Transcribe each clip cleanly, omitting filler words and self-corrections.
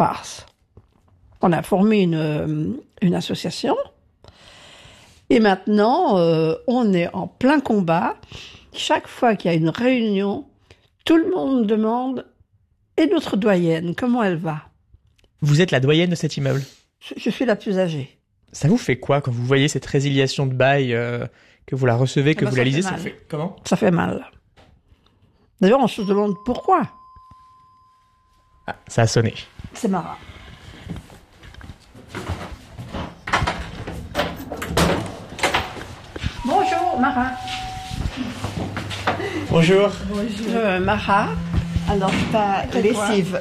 passe. On a formé une association. Et maintenant, on est en plein combat. Chaque fois qu'il y a une réunion, tout le monde demande « Et notre doyenne, comment elle va ?» Vous êtes la doyenne de cet immeuble? Je suis la plus âgée. Ça vous fait quoi quand vous voyez cette résiliation de bail, que vous la recevez, que vous la lisez? Ça fait comment? Ça fait mal. D'ailleurs, on se demande pourquoi. Ah, ça a sonné. C'est Mara. Bonjour, Mara. Bonjour. Bonjour. Mara. Alors, ta lessive.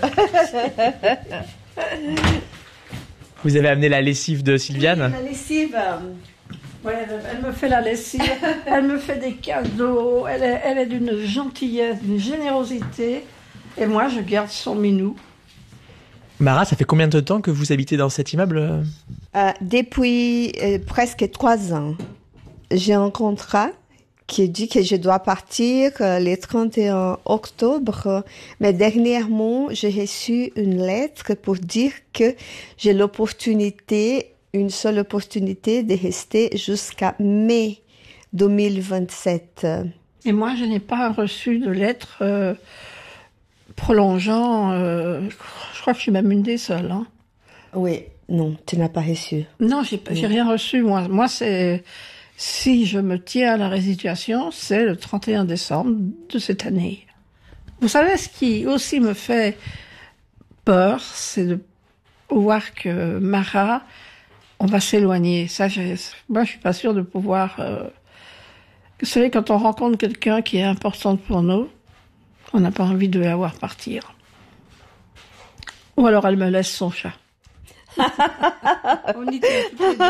Vous avez amené la lessive de Sylviane? Oui, la lessive. Ouais, elle me fait la lessive. Elle me fait des cadeaux. Elle est d'une gentillesse, d'une générosité. Et moi, je garde son minou. Mara, ça fait combien de temps que vous habitez dans cet immeuble? Depuis presque 3 ans. J'ai un contrat qui dit que je dois partir le 31 octobre. Mais dernièrement, j'ai reçu une lettre pour dire que j'ai une seule opportunité de rester jusqu'à mai 2027. Et moi, je n'ai pas reçu de lettre prolongeant. Je crois que je suis même une des seules. Hein. Oui, non, tu n'as pas reçu. Non, j'ai rien reçu. Moi, c'est... Si je me tiens à la résiliation, c'est le 31 décembre de cette année. Vous savez, ce qui aussi me fait peur, c'est de voir que Mara, on va s'éloigner. Moi, je suis pas sûre de pouvoir... Vous savez, quand on rencontre quelqu'un qui est important pour nous, on n'a pas envie de la voir partir. Ou alors elle me laisse son chat. On y tient toutes les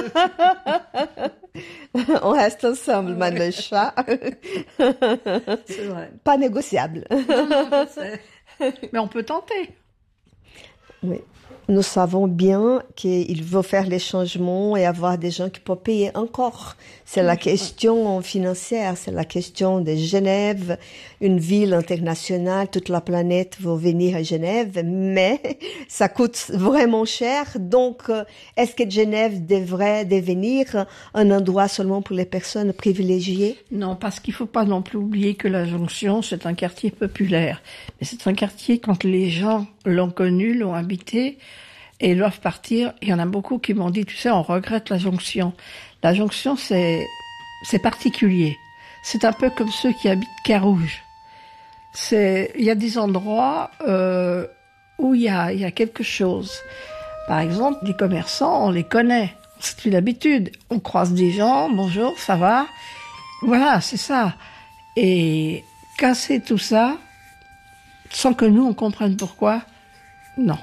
deux. On reste ensemble, ouais. Le chat. C'est vrai. Pas négociable. Non, je sais. Mais on peut tenter. Oui. Nous savons bien qu'il faut faire les changements et avoir des gens qui peuvent payer encore. C'est la question financière, c'est la question de Genève, une ville internationale, toute la planète va venir à Genève, mais ça coûte vraiment cher. Donc, est-ce que Genève devrait devenir un endroit seulement pour les personnes privilégiées? Non, parce qu'il faut pas non plus oublier que la Jonction, c'est un quartier populaire. Mais c'est un quartier, quand les gens l'ont connu, l'ont habité, et doivent partir. Il y en a beaucoup qui m'ont dit, tu sais, on regrette la Jonction. La Jonction, c'est particulier. C'est un peu comme ceux qui habitent Carouge. Il y a des endroits où il y a quelque chose. Par exemple, les commerçants, on les connaît. C'est une habitude. On croise des gens, bonjour, ça va? Voilà, c'est ça. Et casser tout ça, sans que nous, on comprenne pourquoi, non.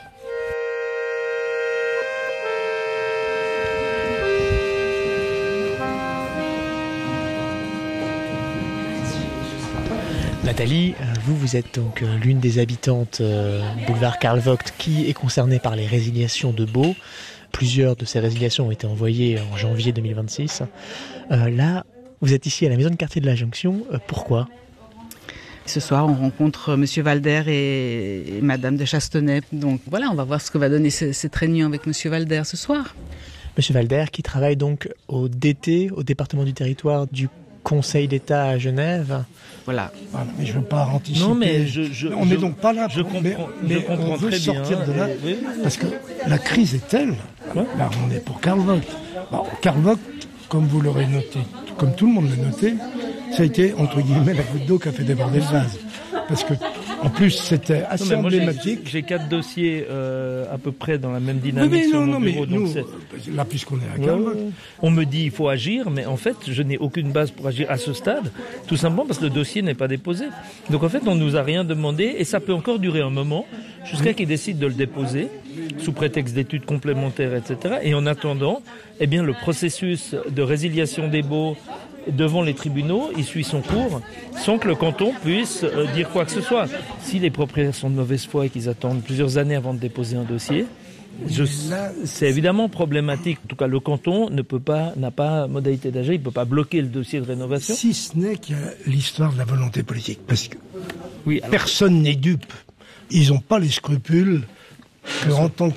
Nathalie, vous êtes donc l'une des habitantes boulevard Karl Vogt qui est concernée par les résiliations de baux. Plusieurs de ces résiliations ont été envoyées en janvier 2026. Là, vous êtes ici à la maison de quartier de la Jonction. Pourquoi ? Ce soir, on rencontre Monsieur Valder et Madame de Chastenay. Donc voilà, on va voir ce que va donner cette réunion avec Monsieur Valder ce soir. Monsieur Valder qui travaille donc au DT, au département du territoire du Conseil d'État à Genève. Voilà. Mais je ne veux pas anticiper. Non, mais on n'est donc pas là. Je comprends on veut très sortir bien, de là oui. parce que la crise est telle. On est pour Karl Vogt. Karl Vogt, comme vous l'aurez noté, comme tout le monde l'a noté, ça a été entre guillemets la goutte d'eau qui a fait déborder le vase. Parce que en plus c'était assez emblématique. J'ai 4 dossiers à peu près dans la même dynamique sur mon bureau. Mais nous, là puisqu'on est à Karl Vogt, on me dit il faut agir, mais en fait je n'ai aucune base pour agir à ce stade, tout simplement parce que le dossier n'est pas déposé. Donc en fait on nous a rien demandé et ça peut encore durer un moment jusqu'à qu'ils décident de le déposer sous prétexte d'études complémentaires, etc. Et en attendant, eh bien le processus de résiliation des baux devant les tribunaux, il suit son cours sans que le canton puisse dire quoi que ce soit. Si les propriétaires sont de mauvaise foi et qu'ils attendent plusieurs années avant de déposer un dossier, c'est évidemment problématique. En tout cas, le canton n'a pas modalité d'agir, il ne peut pas bloquer le dossier de rénovation. Si ce n'est qu'il y a l'histoire de la volonté politique, parce que personne n'est dupe. Ils n'ont pas les scrupules qu'en tant